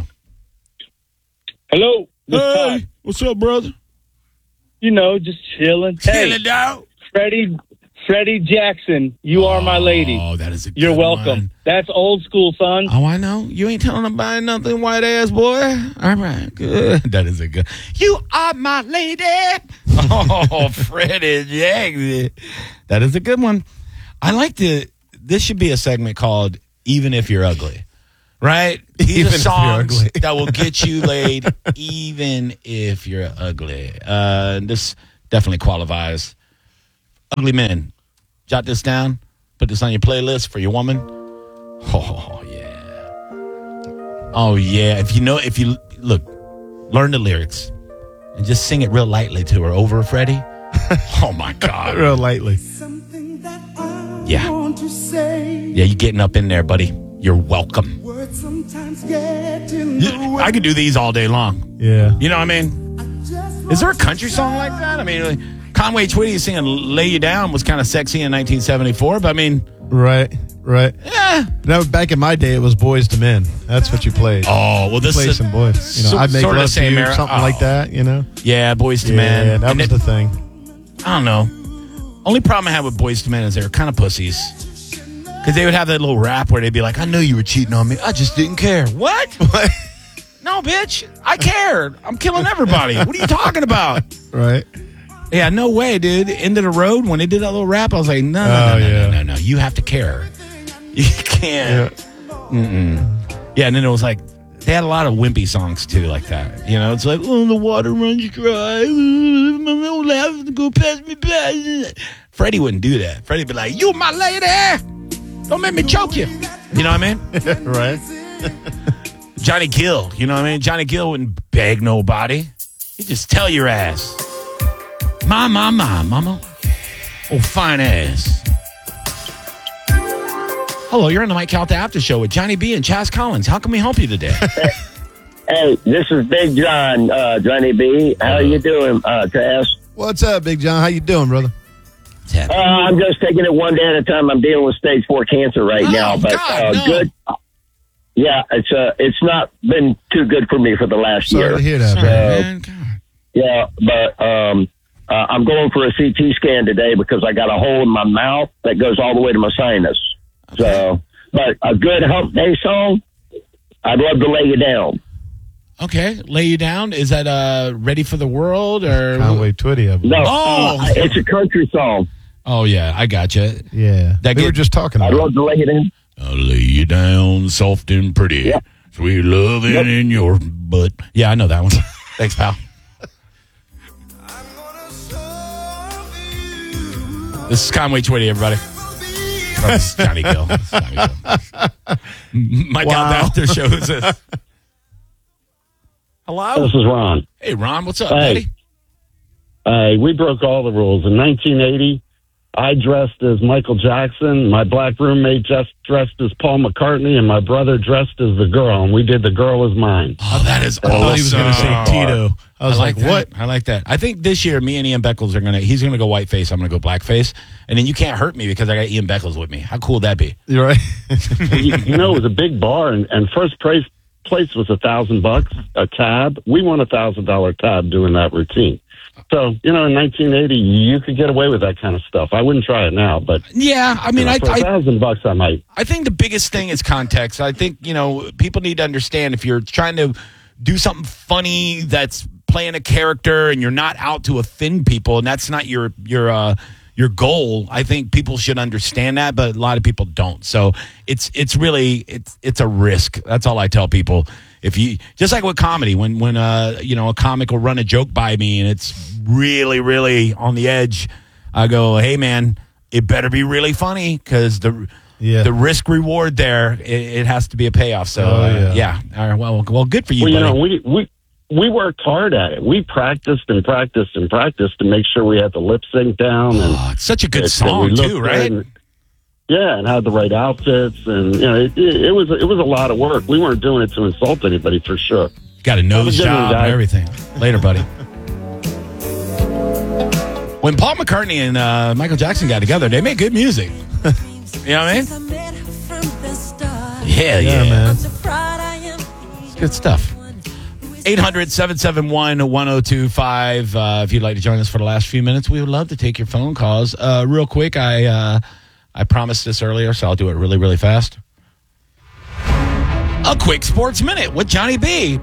Hello. This is Hey, Todd. what's up, brother? You know, just chilling. Chilling Hey, out. Freddie, Freddie Jackson, You Are My Lady. Oh, that is a good You're welcome. one. That's old school, son. Oh, I know. You ain't telling nobody nothing, white ass boy. All right, good. That is a good. You are my lady. Oh, Freddie Jackson. That is a good one. I like to. This should be a segment called "Even If You're Ugly," right? These Even are if you're songs ugly. that will get you laid, even if you're ugly. Uh, this definitely qualifies. Ugly men. Jot this down. Put this on your playlist for your woman. Oh, yeah. Oh, yeah. If you know, if you, look, learn the lyrics and just sing it real lightly to her over Freddie. Oh, my God. Real lightly. Yeah. Yeah, you're getting up in there, buddy. You're welcome. You- I could do these all day long. Yeah. You know what I mean? Is there a country song like that? I mean, like, Conway Twitty singing "Lay You Down" was kind of sexy in nineteen seventy-four, but I mean, Right, right. Yeah. No, back in my day, it was Boys to Men. That's what you played. Oh, well, this play is some boys. You know, so- I'd make sort of love the same to you, era. something Oh. like that. You know. yeah, Boys to Yeah, Men. that And was it- the thing. I don't know. Only problem I had with Boys to Men is they were kind of pussies. Because they would have that little rap where they'd be like, I knew you were cheating on me. I just didn't care. What? No, bitch. I cared. I'm killing everybody. What are you talking about? Right. Yeah, no way, dude. End of the road, when they did that little rap, I was like, no, no, Oh, no, no, yeah. no, no, no. You have to care. You can't. Mm-mm. Yeah, and then it was like, they had a lot of wimpy songs, too, like that. You know, it's like, oh, the water runs dry. Don't have to go past me by. Freddie wouldn't do that. Freddie'd be like, you my lady. Don't make me choke you. You know what I mean? Right. Johnny Gill. You know what I mean? Johnny Gill wouldn't beg nobody. He'd just tell your ass. My, my, my, mama. Oh, fine ass. Hello, you're on the Mike Calta After Show with Johnny B and Chaz Collins. How can we help you today? Hey, this is Big John, uh, Johnny B. How you doing, uh, Chaz? What's up, Big John? How you doing, brother? Uh, I'm just taking it one day at a time. I'm dealing with stage four cancer right Oh, now, but God, uh, no. good. Yeah, it's uh, it's not been too good for me for the last Sorry year. to hear that, So, man. yeah, but um, uh, I'm going for a C T scan today because I got a hole in my mouth that goes all the way to my sinus. So, but a good hump day song, I'd love to lay you down. Okay, Lay You Down. Is that uh, Ready for the World? or Conway Twitty, I believe. No, Oh. uh, it's a country song. Oh, yeah, I got you. Yeah. That we get- were just talking I'd about love it. to lay you down. I'll lay you down soft and pretty. Yeah. Sweet loving Yep. in your butt. Yeah, I know that one. Thanks, pal. This is Conway Twitty, everybody. Oh, this is Johnny Gill. This is Johnny Gill. Mike Wow. out the after show. Who's this? Hello? This is Ron. Hey, Ron, what's up, Hey. buddy? Uh, we broke all the rules. In nineteen eighty, I dressed as Michael Jackson. My black roommate just dressed as Paul McCartney, and my brother dressed as the girl, and we did The Girl Is Mine. Oh, that is I awesome. thought he was going to say Tito. I was like, that. what? I like that. I think this year, me and Ian Beckles are going to, he's going to go whiteface. I'm going to go blackface. And then you can't hurt me because I got Ian Beckles with me. How cool would that be? You're right. you, you know, it was a big bar, and, and first place, place was a thousand bucks, a tab. We won a thousand dollar tab doing that routine. So, you know, in nineteen eighty, you could get away with that kind of stuff. I wouldn't try it now, but Yeah, I mean, you know, I, for a I, thousand bucks, I might. I think the biggest thing is context. I think, you know, people need to understand if you're trying to do something funny that's playing a character and you're not out to offend people and that's not your your uh, your goal, I think people should understand that, but a lot of people don't. So it's it's really it's it's a risk. That's all I tell people. If you just like with comedy, when when uh you know a comic will run a joke by me and it's really really on the edge, I go, hey man, it better be really funny because the Yeah. the risk reward there it, it has to be a payoff. So Oh, uh, yeah. yeah, all right, well well good for you, Well, you buddy. know, we we we worked hard at it. We practiced and practiced and practiced to make sure we had the lip sync down. And Oh, it's such a good that- that song we looked too, right? good and- yeah, and had the right outfits, and you know, it, it, it was it was a lot of work. We weren't doing it to insult anybody, for sure. Got a nose Have a good one, job and guys. everything. Later, buddy. When Paul McCartney and uh, Michael Jackson got together, they made good music. You know what I mean? Yeah, yeah, Yeah, man. It's good stuff. eight hundred, seven seven one, one oh two five. Uh, if you'd like to join us for the last few minutes, we would love to take your phone calls. Uh, real quick, I uh, I promised this earlier, so I'll do it really, really fast. A quick sports minute with Johnny B.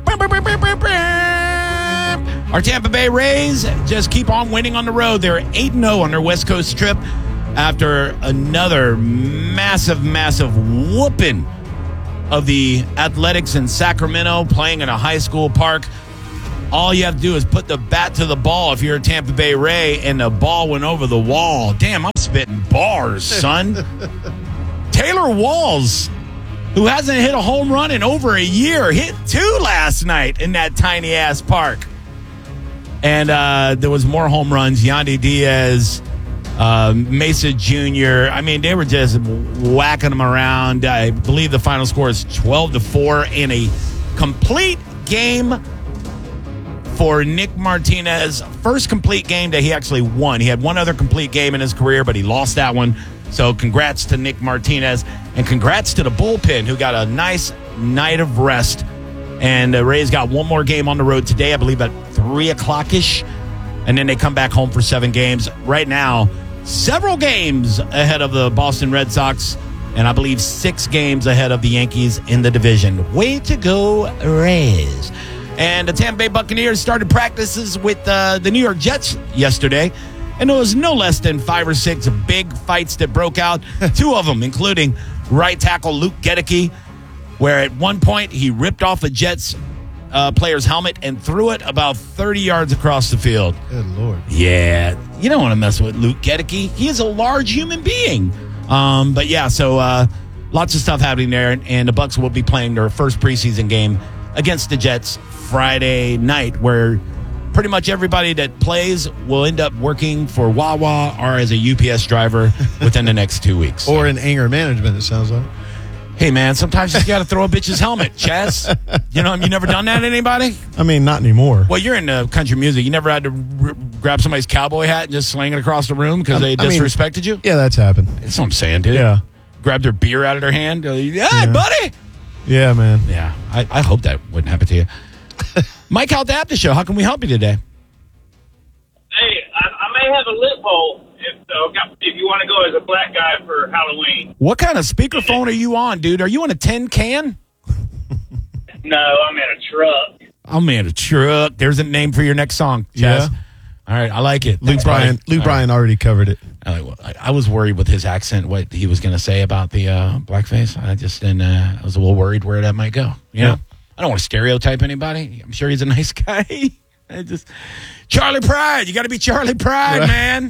Our Tampa Bay Rays just keep on winning on the road. They're eight and oh on their West Coast trip after another massive, massive whooping of the Athletics in Sacramento, playing in a high school park. All you have to do is put the bat to the ball if you're a Tampa Bay Ray, and the ball went over the wall. Damn, I'm spitting bars, son. Taylor Walls, who hasn't hit a home run in over a year, hit two last night in that tiny-ass park. And uh, there was more home runs. Yandy Diaz, uh, Mesa Junior I mean, they were just whacking them around. I believe the final score is twelve to four in a complete game for Nick Martinez. First complete game that he actually won. He had one other complete game in his career, but he lost that one. So congrats to Nick Martinez, and congrats to the bullpen, who got a nice night of rest. And the Rays got one more game on the road today, I believe at three o'clock-ish. And then they come back home for seven games. Right now, several games ahead of the Boston Red Sox, and I believe six games ahead of the Yankees in the division. Way to go, Rays. And the Tampa Bay Buccaneers started practices with uh, the New York Jets yesterday. And there was no less than five or six big fights that broke out. Two of them, including right tackle Luke Gedeke, where at one point he ripped off a Jets uh, player's helmet and threw it about thirty yards across the field. Good Lord. Yeah. You don't want to mess with Luke Gedeke. He is a large human being. Um, but, yeah, so uh, lots of stuff happening there. And the Bucs will be playing their first preseason game against the Jets Friday night, where pretty much everybody that plays will end up working for Wawa or as a U P S driver within the next two weeks. Or in anger management, it sounds like. Hey, man, sometimes you just got to throw a bitch's helmet, Chaz. You know, you never done that to anybody? I mean, not anymore. Well, you're into country music. You never had to r- grab somebody's cowboy hat and just sling it across the room because they I mean, disrespected you? Yeah, that's happened. That's what I'm saying, dude. Yeah. Grab their beer out of their hand. Hey, yeah. buddy. Yeah, man. Yeah, I, I hope that wouldn't happen to you. Mike Cal Dap the show. How can we help you today? Hey, I, I may have a loophole if uh, if you want to go as a black guy for Halloween. What kind of speakerphone are you on, dude? Are you in a tin can? No, I'm in a truck. I'm in a truck. There's a name for your next song, Chaz. Yeah. All right, I like it. Luke Thanks, Bryan. buddy. Luke All Bryan right. already covered it. I, I, I was worried with his accent, what he was going to say about the uh, blackface. I just didn't. Uh, I was a little worried where that might go. You Yeah. know, I don't want to stereotype anybody. I'm sure he's a nice guy. I just Charlie Pride. You got to be Charlie Pride, Right. man.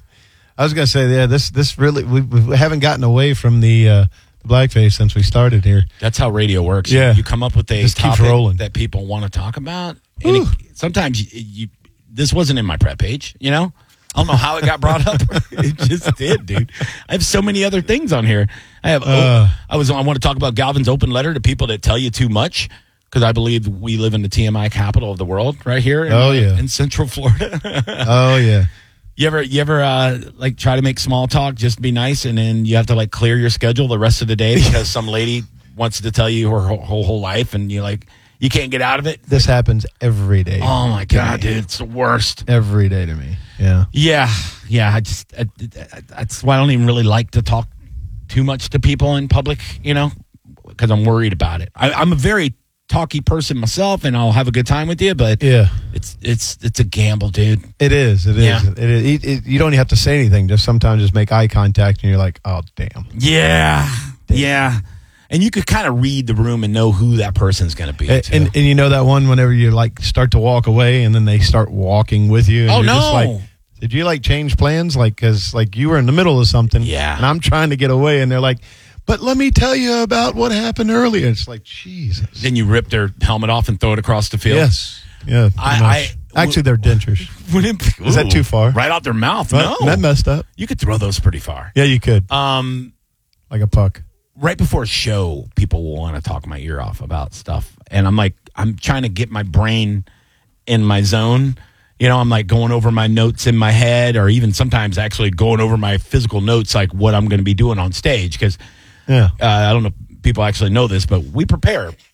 I was going to say, yeah, this this really, we, we haven't gotten away from the uh, blackface since we started here. That's how radio works. Yeah. You, you come up with a Just keeps topic rolling. that people want to talk about. And it, sometimes you, you, this wasn't in my prep page, you know? I don't know how it got brought up. It just did, dude. I have so many other things on here. I have. Uh. oh, I was. I want to talk about Galvin's open letter to people that tell you too much, because I believe we live in the T M I capital of the world, right here. In, Oh, yeah. in Central Florida. Oh, yeah. You ever, you ever, uh, like try to make small talk, just be nice, and then you have to like clear your schedule the rest of the day because some lady wants to tell you her whole, whole, whole life, and you're like, you can't get out of it. This happens every day. Oh my God, dude, it's the worst. Every day to me. Yeah. Yeah, yeah. I just I, I, that's why I don't even really like to talk too much to people in public, you know, because I'm worried about it. I, I'm a very talky person myself, and I'll have a good time with you, but Yeah. it's it's it's a gamble, dude. It is. It is. Yeah. It is. It, it, you don't even have to say anything. Just sometimes just make eye contact, and you're like, oh, damn. Yeah, yeah. And you could kind of read the room and know who that person's going to be. And, too. and and you know that one whenever you like start to walk away, and then they start walking with you. And Oh, you're no. Just like, did you like change plans? Like, because like you were in the middle of something. Yeah. And I'm trying to get away, and they're like, but let me tell you about what happened earlier. It's like, Jesus. Then you rip their helmet off and throw it across the field. Yes. Yeah. pretty I- much. I- Actually, they're dentures. Is that Ooh, too far? Right out their mouth. Right? No, Isn't that messed up? You could throw those pretty far. Yeah, you could. Um, like a puck. right before a show, people will want to talk my ear off about stuff, and I'm like, I'm trying to get my brain in my zone. You know, I'm like going over my notes in my head, or even sometimes actually going over my physical notes, like what I'm going to be doing on stage. Because yeah, uh, I don't know if people actually know this, but we prepare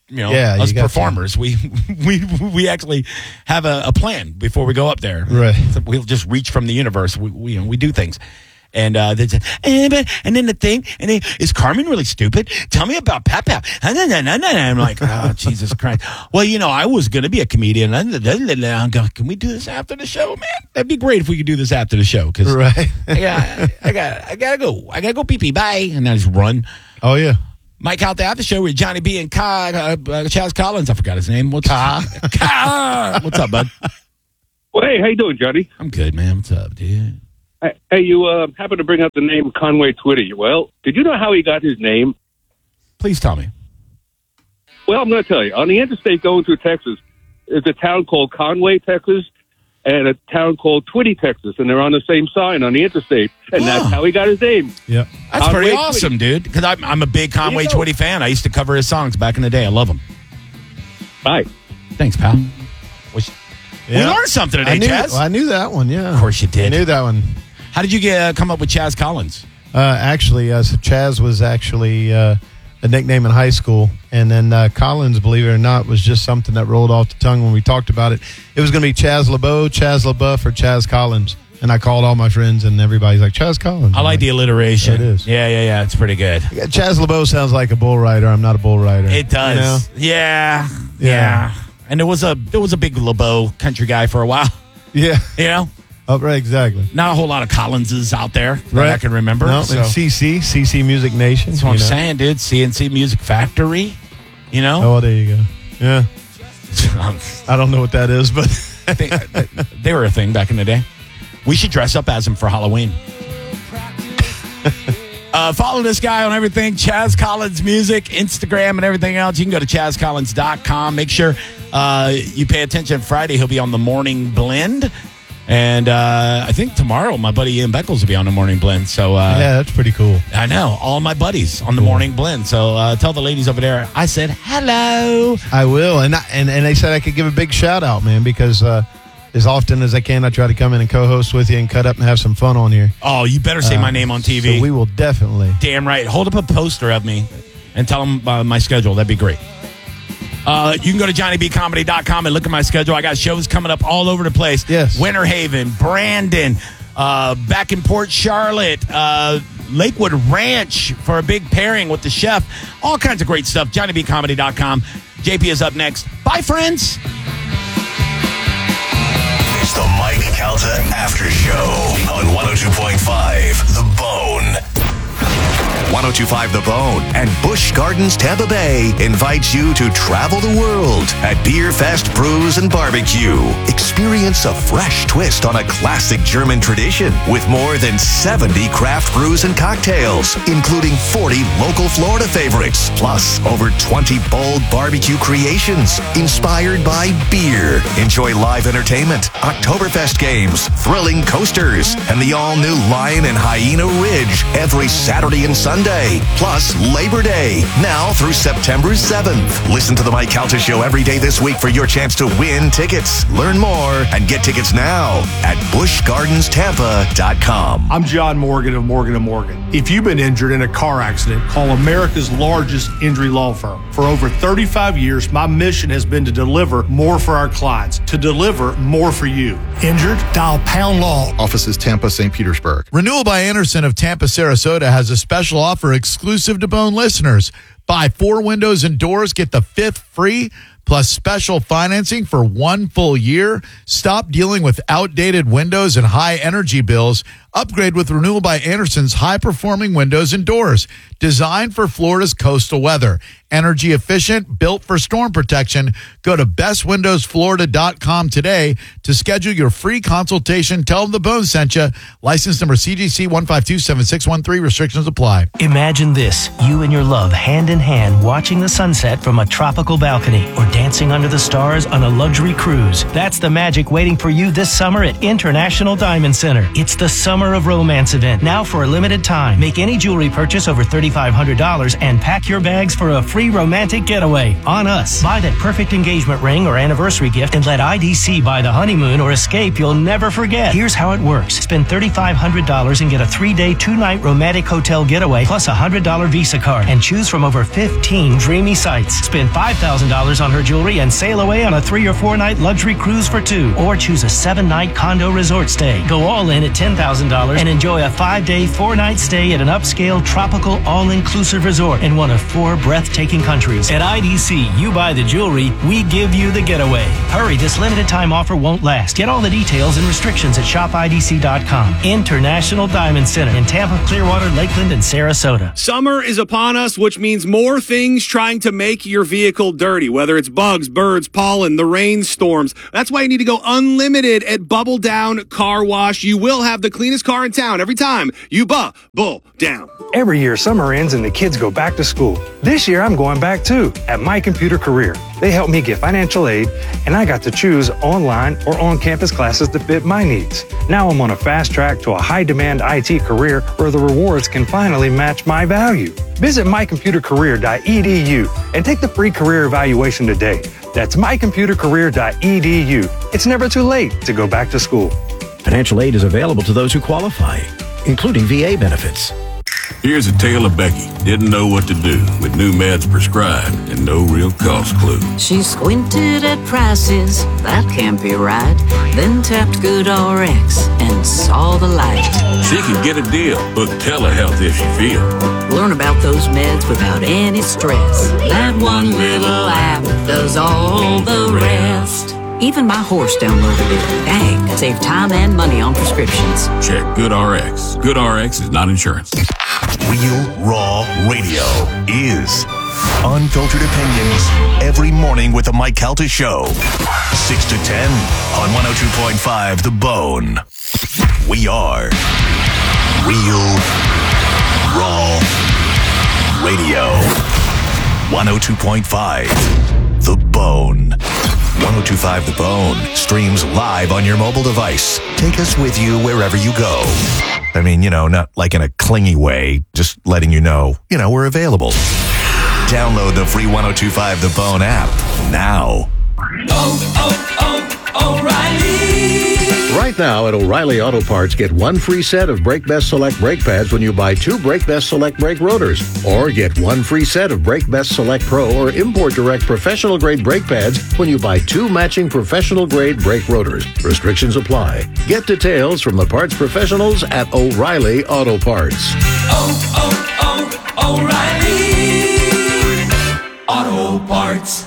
you know, Yeah, you us got performers, we we we actually have a, a plan before we go up there. Right. So we'll just reach from the universe. We we, you know, we do things. And uh, they said, eh, but, and then the thing, and then, is Carmen really stupid? Tell me about Pap Pap. I'm like, oh, Jesus Christ. Well, you know, I was going to be a comedian. I'm going, can we do this after the show, man? That'd be great if we could do this after the show. Because right. I got, I got, I got to go. I got to go pee pee. Bye. And then I just run. Oh, yeah. Mike out there after the show with Johnny B and Ka, uh, uh, Chaz Collins. I forgot his name. What's Ka? Ka. What's up, bud? Well, hey, how you doing, Johnny? I'm good, man. What's up, dude? Hey, you uh, happen to bring up the name Conway Twitty. Well, did you know how he got his name? Please tell me. Well, I'm going to tell you. On the interstate going through Texas, there's a town called Conway, Texas, and a town called Twitty, Texas, and they're on the same sign on the interstate, and that's how he got his name. Yeah, That's Conway pretty Twitty. awesome, dude. Because I'm, I'm a big Conway There you go. Twitty fan. I used to cover his songs back in the day. I love them. Hi. Thanks, pal. Wish- We Yeah. learned something today, I knew, Chaz. I knew that one, yeah. Of course you did. I knew that one. How did you get uh, come up with Chaz Collins? Uh, actually, uh, so Chaz was actually uh, a nickname in high school. And then uh, Collins, believe it or not, was just something that rolled off the tongue when we talked about it. It was going to be Chaz LeBeau, Chaz LeBuff, or Chaz Collins. And I called all my friends, and everybody's like, Chaz Collins. I like the alliteration. It is. Yeah, yeah, yeah. It's pretty good. Yeah, Chaz LeBeau sounds like a bull rider. I'm not a bull rider. It does. You know? Yeah, yeah. Yeah. And there was a there was a big LeBeau country guy for a while. Yeah. You know? Oh, right, exactly. Not a whole lot of Collinses out there that Right. I can remember. No, so. and C C, C C Music Nation. That's what you I'm know. saying, dude. C N C Music Factory. You know? Oh, well, there you go. Yeah. I don't know what that is, but I think they were a thing back in the day. We should dress up as him for Halloween. uh, follow this guy on everything. Chaz Collins Music, Instagram, and everything else. You can go to chaz collins dot com. Make sure uh, you pay attention. Friday, he'll be on the Morning Blend. And uh, I think tomorrow, my buddy Ian Beckles will be on the Morning Blend. So uh, yeah, that's pretty cool. I know. All my buddies on the Morning Blend. So uh, tell the ladies over there, I said hello. I will. And, I, and, and they said I could give a big shout out, man, because uh, as often as I can, I try to come in and co-host with you and cut up and have some fun on here. Oh, you better say Uh, my name on T V. So we will definitely. Damn right. Hold up a poster of me and tell them uh, my schedule. That'd be great. Uh, you can go to johnny b comedy dot com and look at my schedule. I got shows coming up all over the place. Yes. Winter Haven, Brandon, uh, back in Port Charlotte, uh, Lakewood Ranch for a big pairing with the chef. All kinds of great stuff. johnny b comedy dot com. J P is up next. Bye, friends. It's the Mike Calta After Show on one oh two point five The Bone. one oh two point five The Bone and Busch Gardens Tampa Bay invites you to travel the world at Beer Fest Brews and Barbecue. Experience a fresh twist on a classic German tradition with more than seventy craft brews and cocktails, including forty local Florida favorites, plus over twenty bold barbecue creations inspired by beer. Enjoy live entertainment, Oktoberfest games, thrilling coasters, and the all-new Lion and Hyena Ridge every Saturday and Sunday, plus Labor Day, now through September seventh. Listen to the Mike Calta Show every day this week for your chance to win tickets. Learn more and get tickets now at busch gardens tampa dot com. I'm John Morgan of Morgan and Morgan. If you've been injured in a car accident, call America's largest injury law firm. For over thirty-five years, my mission has been to deliver more for our clients, to deliver more for you. Injured? Dial Pound Law. Offices Tampa, Saint Petersburg. Renewal by Anderson of Tampa, Sarasota has a special offer exclusive to Bone listeners. Buy four windows and doors, get the fifth free, plus special financing for one full year. Stop dealing with outdated windows and high energy bills. Upgrade with Renewal by Anderson's high-performing windows and doors. Designed for Florida's coastal weather. Energy efficient, built for storm protection. Go to best windows florida dot com today to schedule your free consultation. Tell them the Bone sent you. License number C G C one five two seven six one three. Restrictions apply. Imagine this, you and your love hand in hand watching the sunset from a tropical balcony or dancing under the stars on a luxury cruise. That's the magic waiting for you this summer at International Diamond Center. It's the summer Summer of Romance event, now for a limited time. Make any jewelry purchase over three thousand five hundred dollars and pack your bags for a free romantic getaway on us. Buy that perfect engagement ring or anniversary gift and let I D C buy the honeymoon or escape you'll never forget. Here's how it works. Spend three thousand five hundred dollars and get a three-day, two-night romantic hotel getaway plus a one hundred dollars Visa card and choose from over fifteen dreamy sites. Spend five thousand dollars on her jewelry and sail away on a three or four-night luxury cruise for two. Or choose a seven-night condo resort stay. Go all in at ten thousand dollars and enjoy a five-day, four-night stay at an upscale, tropical, all-inclusive resort in one of four breathtaking countries. At I D C, you buy the jewelry, we give you the getaway. Hurry, this limited-time offer won't last. Get all the details and restrictions at shop I D C dot com. International Diamond Center in Tampa, Clearwater, Lakeland, and Sarasota. Summer is upon us, which means more things trying to make your vehicle dirty, whether it's bugs, birds, pollen, the rainstorms. That's why you need to go unlimited at Bubble Down Car Wash. You will have the cleanest car in town every time you bubble down. Every year, summer ends and the kids go back to school. This year, I'm going back too at My Computer Career. They helped me get financial aid, and I got to choose online or on-campus classes that fit my needs. Now I'm on a fast track to a high-demand I T career where the rewards can finally match my value. Visit my computer career dot e d u and take the free career evaluation today. That's my computer career dot e d u. It's never too late to go back to school. Financial aid is available to those who qualify, including V A benefits. Here's a tale of Becky. Didn't know what to do with new meds prescribed and no real cost clue. She squinted at prices, that can't be right. Then tapped Good R X and saw the light. She could get a deal, book telehealth if she feel. Learn about those meds without any stress. That one little app does all the rest. Even my horse downloaded it. Dang, save time and money on prescriptions. Check Good R X. Good R X is not insurance. Real Raw Radio is unfiltered opinions every morning with the Mike Calta Show. six to ten on one oh two point five The Bone. We are Real Raw Radio. one oh two point five The Bone. one oh two point five The Bone streams live on your mobile device. Take us with you wherever you go. I mean, you know, not like in a clingy way, just letting you know, you know, we're available. Download the free one oh two point five The Bone app now. Oh, oh, oh, O'Reilly. Right now at O'Reilly Auto Parts, get one free set of Brake Best Select brake pads when you buy two Brake Best Select brake rotors. Or get one free set of Brake Best Select Pro or Import Direct professional grade brake pads when you buy two matching professional grade brake rotors. Restrictions apply. Get details from the parts professionals at O'Reilly Auto Parts. Oh, oh, oh, O'Reilly Auto Parts.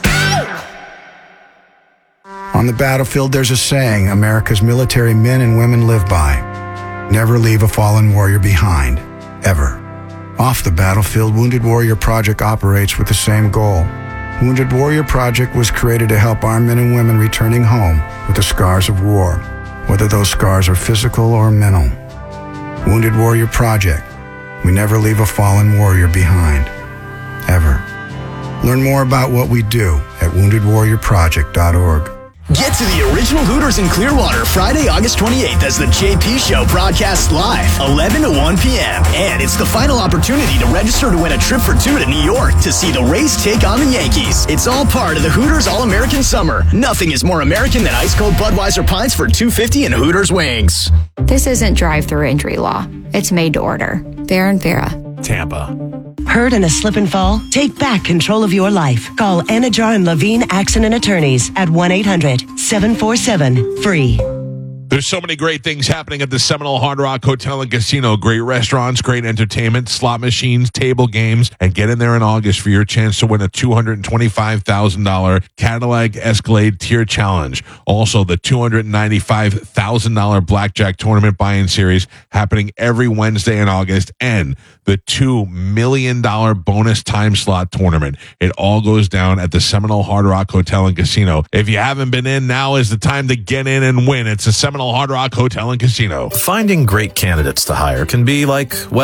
On the battlefield, there's a saying America's military men and women live by. Never leave a fallen warrior behind, ever. Off the battlefield, Wounded Warrior Project operates with the same goal. Wounded Warrior Project was created to help our men and women returning home with the scars of war, whether those scars are physical or mental. Wounded Warrior Project. We never leave a fallen warrior behind, ever. Learn more about what we do at wounded warrior project dot org. Get to the original Hooters in Clearwater Friday, August twenty-eighth as the J P Show broadcasts live, eleven to one p.m. And it's the final opportunity to register to win a trip for two to New York to see the Rays take on the Yankees. It's all part of the Hooters All-American Summer. Nothing is more American than ice-cold Budweiser pints for two dollars and fifty cents and Hooters wings. This isn't drive-through injury law. It's made to order. Fair and Vera. Tampa. Hurt in a slip and fall? Take back control of your life. Call Anajar and Levine Accident Attorneys at one eight hundred seven four seven free. There's so many great things happening at the Seminole Hard Rock Hotel and Casino. Great restaurants, great entertainment, slot machines, table games, and get in there in August for your chance to win a two hundred twenty-five thousand dollars Cadillac Escalade Tier Challenge. Also, the two hundred ninety-five thousand dollars Blackjack Tournament Buy-In Series happening every Wednesday in August, and the two million dollars bonus time slot tournament. It all goes down at the Seminole Hard Rock Hotel and Casino. If you haven't been in, now is the time to get in and win. It's the Seminole Hard Rock Hotel and Casino. Finding great candidates to hire can be like, well,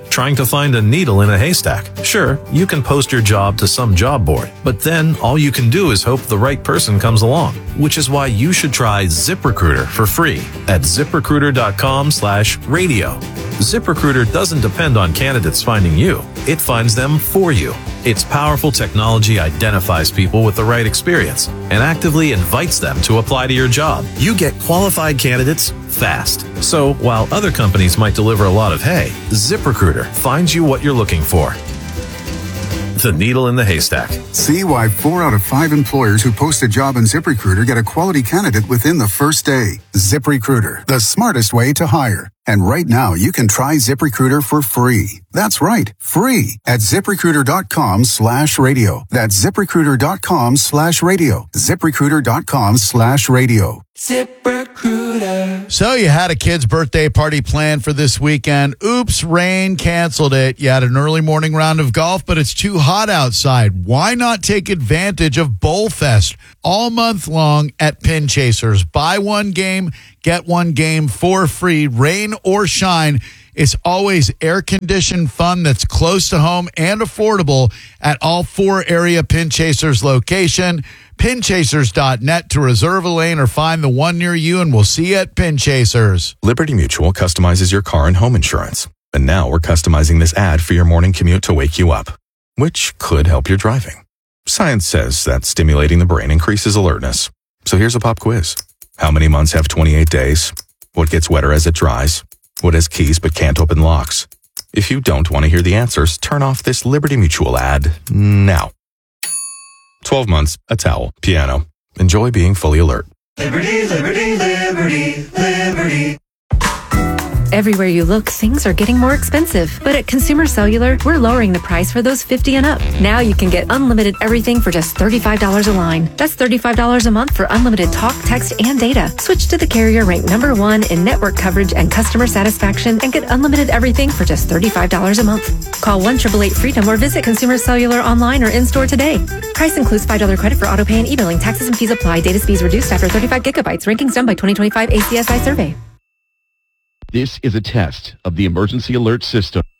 Trying to find a needle in a haystack? Sure, you can post your job to some job board, but then all you can do is hope the right person comes along, which is why you should try ZipRecruiter for free at ZipRecruiter.com slash radio. ZipRecruiter doesn't depend on candidates finding you. It finds them for you. Its powerful technology identifies people with the right experience and actively invites them to apply to your job. You get qualified candidates fast. So while other companies might deliver a lot of hay, ZipRecruiter finds you what you're looking for. The needle in the haystack. See why four out of five employers who post a job on ZipRecruiter get a quality candidate within the first day. ZipRecruiter, the smartest way to hire. And right now, you can try ZipRecruiter for free. That's right, free at ZipRecruiter.com slash radio. That's ZipRecruiter.com slash radio. ZipRecruiter.com slash radio. ZipRecruiter. So you had a kid's birthday party planned for this weekend. Oops, rain canceled it. You had an early morning round of golf, but it's too hot outside. Why not take advantage of Bowl Fest all month long at Pin Chasers? Buy one game, get one game for free, rain or shine. It's always air-conditioned fun that's close to home and affordable at all four area Pin Chasers location. pin chasers dot net to reserve a lane or find the one near you, and we'll see you at Pin Chasers. Liberty Mutual customizes your car and home insurance. And now we're customizing this ad for your morning commute to wake you up, which could help your driving. Science says that stimulating the brain increases alertness. So here's a pop quiz. How many months have twenty-eight days? What gets wetter as it dries? What has keys but can't open locks? If you don't want to hear the answers, turn off this Liberty Mutual ad now. twelve months, a towel, piano. Enjoy being fully alert. Liberty, liberty, liberty, liberty. Everywhere you look, things are getting more expensive. But at Consumer Cellular, we're lowering the price for those fifty and up. Now you can get unlimited everything for just thirty-five dollars a line. That's thirty-five dollars a month for unlimited talk, text, and data. Switch to the carrier ranked number one in network coverage and customer satisfaction and get unlimited everything for just thirty-five dollars a month. Call one eight eight eight freedom or visit Consumer Cellular online or in-store today. Price includes five dollars credit for auto pay and e-billing. Taxes and fees apply. Data speeds reduced after thirty-five gigabytes. Rankings done by twenty twenty-five A C S I survey. This is a test of the emergency alert system.